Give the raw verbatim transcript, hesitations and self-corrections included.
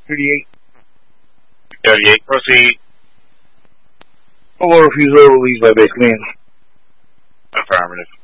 thirty-eight. thirty-eight, proceed. Full refusal released by base command. Affirmative.